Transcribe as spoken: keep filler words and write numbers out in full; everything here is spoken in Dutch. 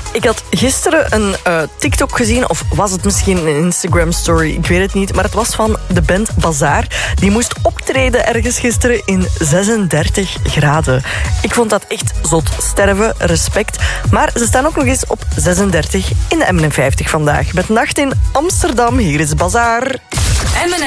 Ik had gisteren een uh, TikTok gezien, of was het misschien een Instagram-story, ik weet het niet, maar het was van de band Bazaar. Die moest optreden ergens gisteren in zesendertig graden. Ik vond dat echt zot. Sterven, respect. Maar ze staan ook nog eens op zesendertig in de M en M vijftig vandaag. Met nacht in Amsterdam, hier is Bazaar. M en